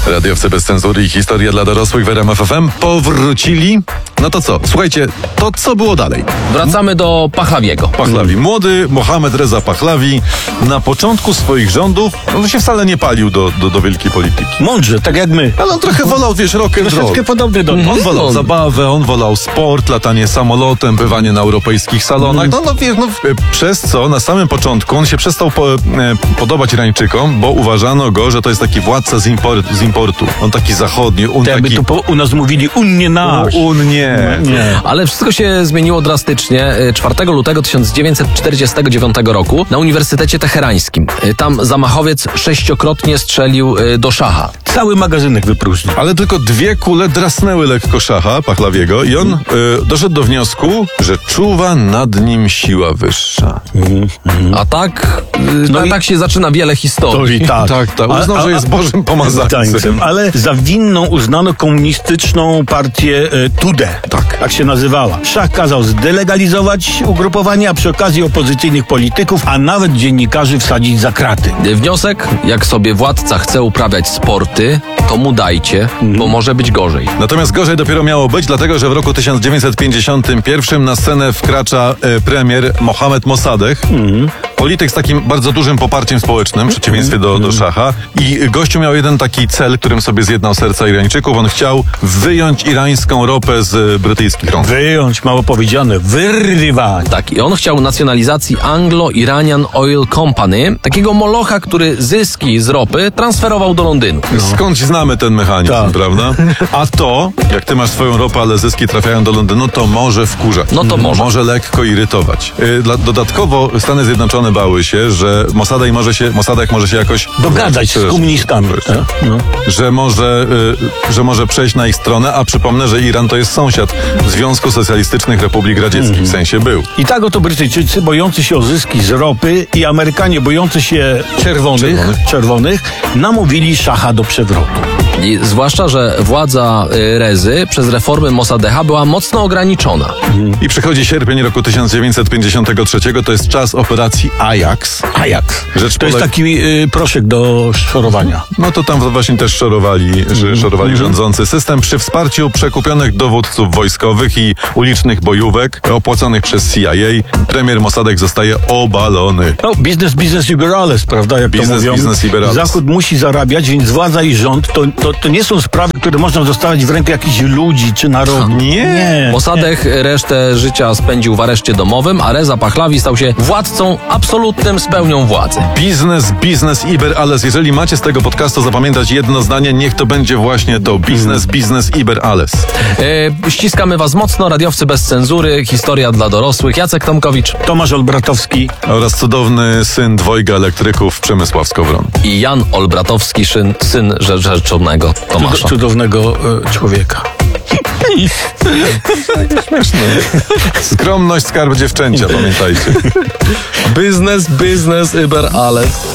Radiowcy bez cenzury i historia dla dorosłych w RMF FM powrócili. No to co? Słuchajcie, to co było dalej? Wracamy do Pahlawiego. Pahlawi. Młody Mohamed Reza Pahlawi na początku swoich rządów, no to się wcale nie palił do wielkiej polityki. Mądrze, tak jak my. Ale on trochę wolał, wiesz, rock'n'roll. Troszeczkę podobny do nas. On wolał zabawę, on wolał sport, latanie samolotem, bywanie na europejskich salonach. No wiesz, przez co na samym początku on się przestał podobać Irańczykom, bo uważano go, że to jest taki władca z importu. On taki zachodni, To jakby tu u nas mówili unnie nasz. Nie. Ale wszystko się zmieniło drastycznie 4 lutego 1949 roku na Uniwersytecie Teherańskim. Tam zamachowiec 6-krotnie strzelił do szacha. Cały magazynek wypróżnił. Ale tylko 2 kule drasnęły lekko szacha Pahlawiego i on doszedł do wniosku, że czuwa nad nim siła wyższa. A tak, tak się zaczyna wiele historii. Tak. Uznał, że jest Bożym pomazańcem. Ale za winną uznano komunistyczną partię Tudę. Tak się nazywała. Szach kazał zdelegalizować ugrupowanie, a przy okazji opozycyjnych polityków, a nawet dziennikarzy wsadzić za kraty. Wniosek, jak sobie władca chce uprawiać sporty, to mu dajcie, bo może być gorzej. Natomiast gorzej dopiero miało być, dlatego że w roku 1951 na scenę wkracza premier Mohamed Mossadegh. Polityk z takim bardzo dużym poparciem społecznym, w przeciwieństwie do szacha. I gościu miał jeden taki cel, którym sobie zjednał serca Irańczyków. On chciał wyjąć irańską ropę z brytyjskich rąk. Wyjąć, mało powiedziane, wyrwać. Tak, i on chciał nacjonalizacji Anglo-Iranian Oil Company, takiego molocha, który zyski z ropy transferował do Londynu. Skądś znamy ten mechanizm, prawda? A to, jak ty masz swoją ropę, ale zyski trafiają do Londynu, to może wkurzać. No to może. Może lekko irytować. Dodatkowo Stany Zjednoczone bały się, że Mossadegh może się jakoś dogadać z komunistami. Że może przejść na ich stronę, a przypomnę, że Iran to jest sąsiad Związku Socjalistycznych Republik Radzieckich, w sensie był. I tak oto Brytyjczycy, bojący się o zyski z ropy, i Amerykanie bojący się czerwonych, namówili szacha do przewrotu. I zwłaszcza, że władza Rezy przez reformy Mossadegha była mocno ograniczona. I przychodzi sierpień roku 1953, to jest czas operacji Ajax. To jest taki proszek do szorowania. No to tam właśnie też szorowali rządzący system przy wsparciu przekupionych dowódców wojskowych i ulicznych bojówek opłaconych przez CIA. Premier Mossadegh zostaje obalony. No, business liberales, prawda, jak to mówią. Business liberales. Zachód musi zarabiać, więc władza i rząd to nie są sprawy, które można zostawiać w rękę jakichś ludzi czy narodu. Nie. Mossadegh resztę życia spędził w areszcie domowym, a Reza Pahlavi stał się władcą absolutnym z pełnią władzy. Business iber alles. Jeżeli macie z tego podcastu zapamiętać jedno zdanie, niech to będzie właśnie to. Business iber alles. Ściskamy was mocno. Radiowcy bez cenzury. Historia dla dorosłych. Jacek Tomkowicz. Tomasz Olbratowski. Oraz cudowny syn dwojga elektryków Przemysław Skowron. I Jan Olbratowski, syn rzeczonego Tomasza. Cudownego człowieka. Śmieszne. Skromność, skarb dziewczęcia, pamiętajcie. Business iber alles.